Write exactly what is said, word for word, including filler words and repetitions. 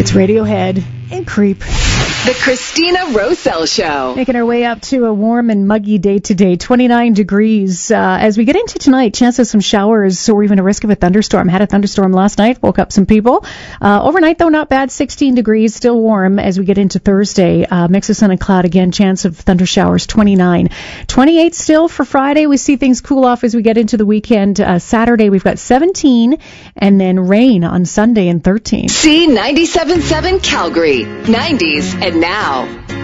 It's Radiohead and Creep. The Christina Rosell Show. Making our way up to a warm and muggy day today, twenty-nine degrees. Uh, as we get into tonight, chance of some showers or even a risk of a thunderstorm. Had a thunderstorm last night, woke up some people. Uh, overnight, though, not bad, sixteen degrees, still warm as we get into Thursday. Uh, mix of sun and cloud again, chance of thunder showers, twenty-nine. twenty-eight still for Friday. We see things cool off as we get into the weekend. Uh, Saturday, we've got seventeen, and then rain on Sunday and thirteen. C ninety-seven point seven Calgary, nineties and now.